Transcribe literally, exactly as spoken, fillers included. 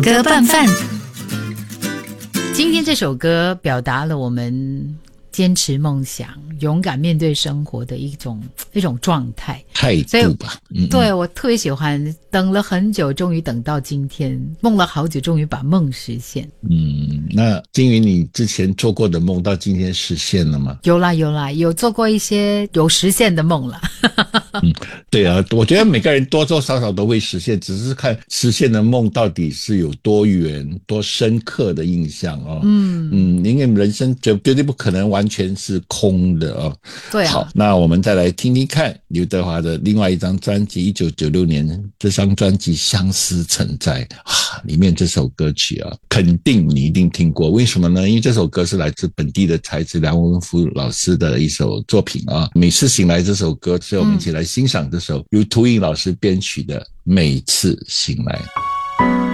歌拌饭。今天这首歌表达了我们坚持梦想、勇敢面对生活的一种一种状态态度吧。嗯嗯对，我特别喜欢，等了很久终于等到今天，梦了好久终于把梦实现。 嗯，那金鱼你之前做过的梦到今天实现了吗？ 有啦有啦，有做过一些有实现的梦啦。 嗯，对啊，我觉得每个人多多少少都会实现，只是看实现的梦到底是有多远、多深刻的印象哦。嗯嗯，因为人生绝绝对不可能完全是空的哦。 对啊。 好，那我们再来听听看刘德华的另外一张专辑，一九九六年这张专辑《相思成灾》啊，里面这首歌曲啊，肯定你一定听过。为什么呢？因为这首歌是来自本地的才子梁文福老师的一首作品啊。每次醒来这首歌，所以我们一起来欣赏这首由涂颖老师编曲的《每次醒来》。